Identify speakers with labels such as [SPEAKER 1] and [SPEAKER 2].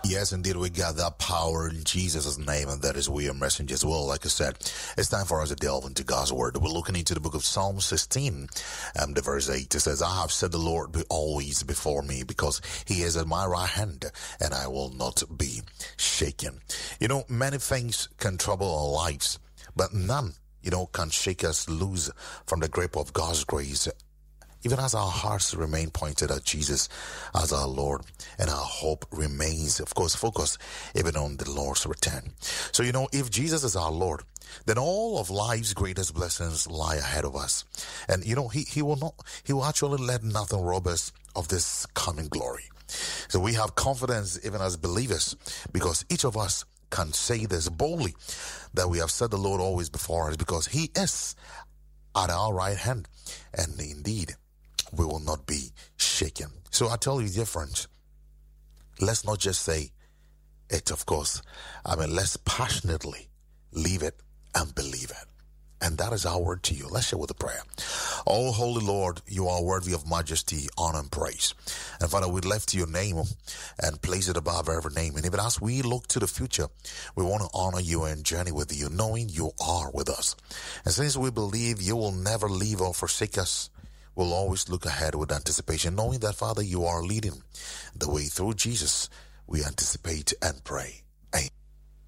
[SPEAKER 1] Yes, indeed, we got that power in Jesus' name, and that is we are messengers. Well, like I said, it's time for us to delve into God's word. We're looking into the book of Psalm 16, the verse 8. It says, I have said the Lord be always before me, because he is at my right hand, and I will not be shaken. You know, many things can trouble our lives, but none, can shake us loose from the grip of God's grace, even as our hearts remain pointed at Jesus as our Lord, and our hope remains, of course, focused even on the Lord's return. So, if Jesus is our Lord, then all of life's greatest blessings lie ahead of us. And, he will actually let nothing rob us of this coming glory. So we have confidence even as believers, because each of us can say this boldly, that we have set the Lord always before us, because he is at our right hand, and indeed we will not be shaken. So I tell you the difference. Let's not just say it, of course. Let's passionately leave it and believe it. And that is our word to you. Let's share with a prayer. Oh, Holy Lord, you are worthy of majesty, honor, and praise. And Father, we lift your name and place it above every name. And even as we look to the future, we want to honor you and journey with you, knowing you are with us. And since we believe you will never leave or forsake us, we'll always look ahead with anticipation, knowing that, Father, you are leading the way through Jesus. We anticipate and pray.